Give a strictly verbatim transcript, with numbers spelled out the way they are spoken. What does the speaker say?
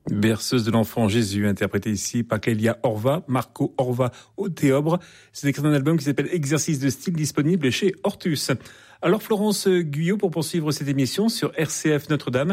Berceuse de l'enfant Jésus, interprétée ici par Clélia Orva, Marco Orva au théobre. C'est extrait d'un album qui s'appelle Exercice de style, disponible chez Hortus. Alors Florence Guyot pour poursuivre cette émission sur R C F Notre-Dame.